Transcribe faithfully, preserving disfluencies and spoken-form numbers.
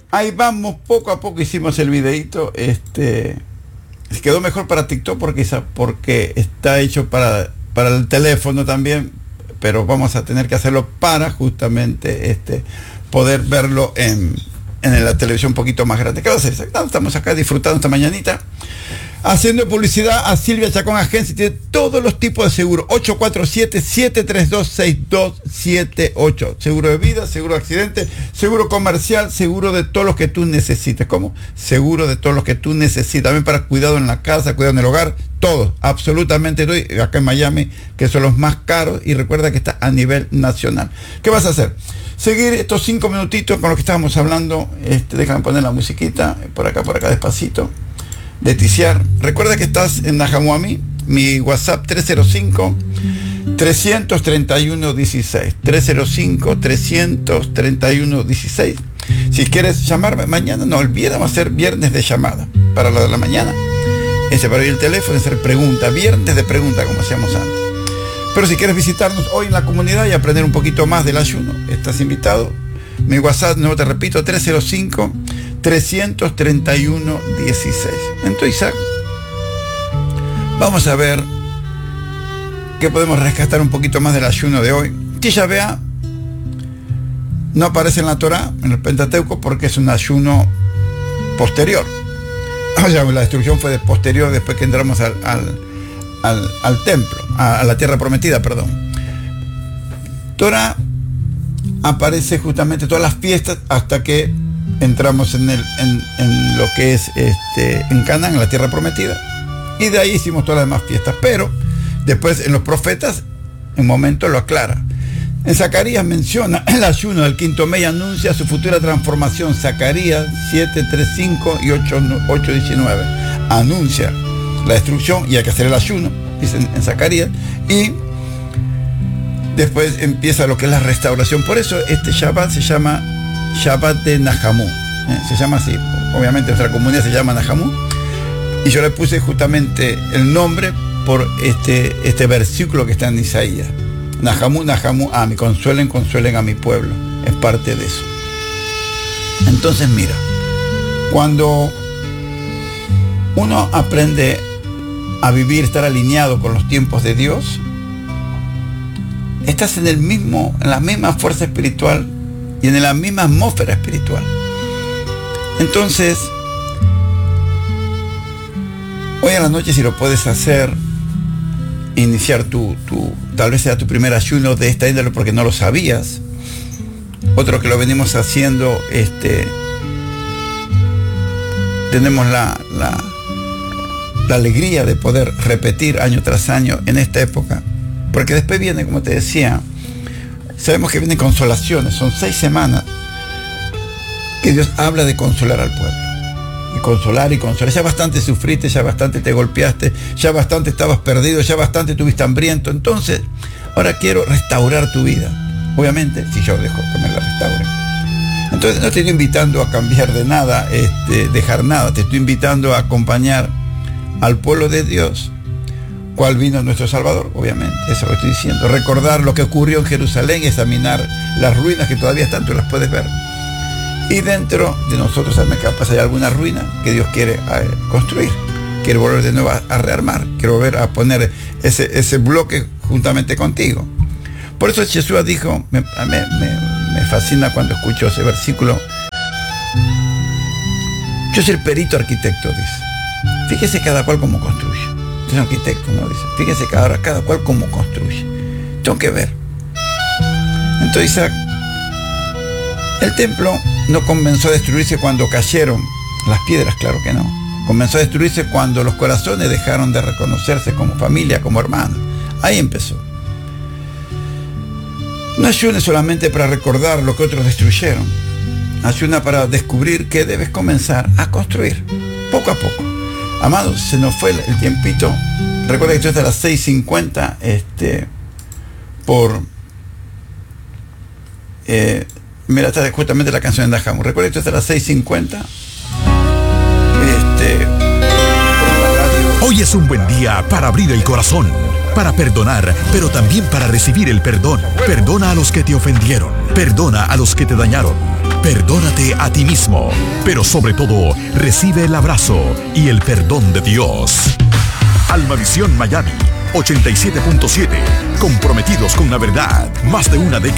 ahí vamos, poco a poco hicimos el videito. Este quedó mejor para TikTok porque, porque está hecho para, para el teléfono también, pero vamos a tener que hacerlo para justamente este poder verlo en, en la televisión un poquito más grande. ¿Qué va a hacer? Estamos acá disfrutando esta mañanita, haciendo publicidad a Silvia Chacón Agencia. Tiene todos los tipos de seguro. ocho cuatro siete, siete tres dos, seis dos siete ocho. Seguro de vida, seguro de accidente, seguro comercial, seguro de todos los que tú necesites. ¿Cómo? Seguro de todos los que tú necesitas. También para cuidado en la casa, cuidado en el hogar. Todos, absolutamente todo. Acá en Miami, que son los más caros. Y recuerda que está a nivel nacional. ¿Qué vas a hacer? Seguir estos cinco minutitos con lo que estábamos hablando. Este, déjame poner la musiquita. Por acá, por acá, despacito. De Ticiar. Recuerda que estás en Najamuami. Mi WhatsApp tres cero cinco, tres tres uno, uno seis. tres cero cinco, tres tres uno, uno seis. Si quieres llamarme mañana, no olvides, vamos a hacer viernes de llamada. Para la de la mañana. Ese para ir el teléfono, hacer pregunta. Viernes de pregunta, como hacíamos antes. Pero si quieres visitarnos hoy en la comunidad y aprender un poquito más del ayuno, estás invitado. Mi WhatsApp, no te repito, tres cero cinco, tres tres uno, uno seis. Entonces, Isaac, vamos a ver qué podemos rescatar un poquito más del ayuno de hoy. Tisha B'Av no aparece en la Torá, en el Pentateuco, porque es un ayuno posterior. O sea, la destrucción fue de posterior, después que entramos al, al, al, al templo, a, a la tierra prometida, perdón. Torá aparece justamente todas las fiestas hasta que entramos en, el, en, en lo que es este, en Canaán, en la tierra prometida, y de ahí hicimos todas las demás fiestas. Pero después en los profetas, en un momento lo aclara. En Zacarías menciona el ayuno del quinto mes y anuncia su futura transformación. Zacarías siete, tres, cinco y ocho, diecinueve. Anuncia la destrucción y hay que hacer el ayuno, dicen en Zacarías, y después empieza lo que es la restauración. Por eso este Shabbat se llama Shabbat de Nahamú, ¿eh? Se llama así. Obviamente nuestra comunidad se llama Nahamú, y yo le puse justamente el nombre por este, este versículo que está en Isaías. Nahamú, Nahamú, a mi consuelen, consuelen a mi pueblo. Es parte de eso. Entonces mira, cuando uno aprende a vivir, estar alineado con los tiempos de Dios, estás en el mismo, en la misma fuerza espiritual y en la misma atmósfera espiritual. Entonces, hoy a la noche, si lo puedes hacer, iniciar tu, tu, tal vez sea tu primer ayuno de esta índole porque no lo sabías. Otro que lo venimos haciendo, este, tenemos la, la, la alegría de poder repetir año tras año en esta época. Porque después viene, como te decía, sabemos que vienen consolaciones, son seis semanas que Dios habla de consolar al pueblo. Y consolar y consolar. Ya bastante sufriste, ya bastante te golpeaste, ya bastante estabas perdido, ya bastante estuviste hambriento. Entonces, ahora quiero restaurar tu vida. Obviamente, si yo dejo que me la restaure. Entonces, no te estoy invitando a cambiar de nada, este, dejar nada. Te estoy invitando a acompañar al pueblo de Dios, cual vino nuestro Salvador, obviamente. Eso lo estoy diciendo. Recordar lo que ocurrió en Jerusalén, examinar las ruinas que todavía están, tú las puedes ver. Y dentro de nosotros, ¿sabes? Capaz hay alguna ruina que Dios quiere eh, construir. Quiere volver de nuevo a, a rearmar. Quiere volver a poner ese, ese bloque juntamente contigo. Por eso Jesús dijo, me, me, me, me fascina cuando escucho ese versículo. Yo soy el perito arquitecto, dice. Fíjese cada cual cómo construye. Yo soy arquitecto, ¿no? Dice. Fíjese cada, cada cual cómo construye. Tengo que ver. Entonces, Isaac, el templo no comenzó a destruirse cuando cayeron las piedras, claro que no. Comenzó a destruirse cuando los corazones dejaron de reconocerse como familia, como hermanos. Ahí empezó. No ayunes solamente para recordar lo que otros destruyeron. Ayuna para descubrir que debes comenzar a construir, poco a poco. Amados, se nos fue el tiempito. Recuerda que esto es a las seis cincuenta, este, por... Eh, Mira, esta es justamente la canción de Nahamú. Recuerda que esto es a las seis cincuenta. Este, Hoy es un buen día para abrir el corazón, para perdonar, pero también para recibir el perdón. Perdona a los que te ofendieron. Perdona a los que te dañaron. Perdónate a ti mismo, pero sobre todo, recibe el abrazo y el perdón de Dios. Almavisión Miami, ochenta y siete punto siete. Comprometidos con la verdad. Más de una década